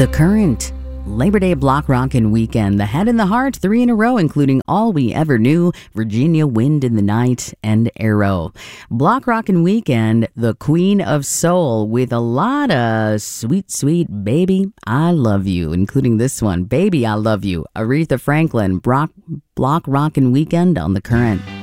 The Current. Labor Day Block Rockin' Weekend, The Head and the Heart, 3 in a row, including All We Ever Knew, Virginia Wind in the Night, and Arrow. Block Rockin' Weekend, the Queen of Soul, with a lot of sweet, sweet Baby, I Love You, including this one, Baby, I Love You, Aretha Franklin, Block Rockin' Weekend on The Current.